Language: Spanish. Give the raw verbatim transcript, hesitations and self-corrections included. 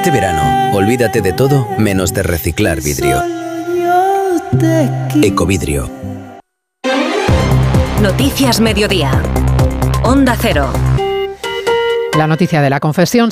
Este verano, olvídate de todo menos de reciclar vidrio. Ecovidrio. Noticias Mediodía. Onda Cero. La noticia de la confesión.